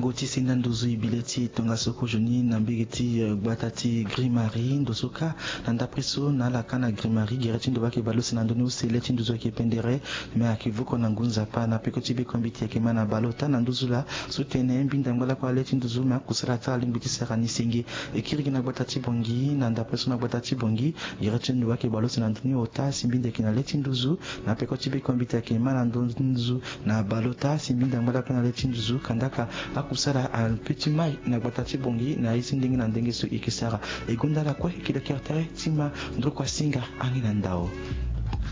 ngoti sina nduzu ibileti tonga soko joni na mbigeti batati Grimari ndosoka nanda preso na la kana Grimari gereti ndo bake balosi na ndoni useleti nduzu ke pendere me akivuko na ngunza pa na pekoti be kombiti ke mana balota na nduzu la sutene mbinda ngala kwa leti nduzu ma kusara ta limbiti sara nisingi ekirigi na batati bongi nanda preso na batati bongi gereti ndo bake balosi na ndoni ota simbinde kina leti nduzu na pekoti be kombiti ke mana nduzu na balota simbinda ngala kwa leti nduzu kandaka akusara al petit mai na batati bongi na isi ndenge na ndenge so ikisara egonda la kwa kila kertere tima ndro kwa singa angina ndao.